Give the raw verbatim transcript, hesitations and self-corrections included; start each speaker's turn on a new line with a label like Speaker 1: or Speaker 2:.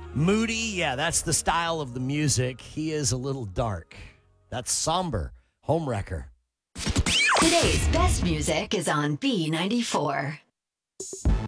Speaker 1: Moody, yeah, that's the style of the music. He is a little dark. That's somber. Homewrecker.
Speaker 2: Today's best music is on B ninety-four.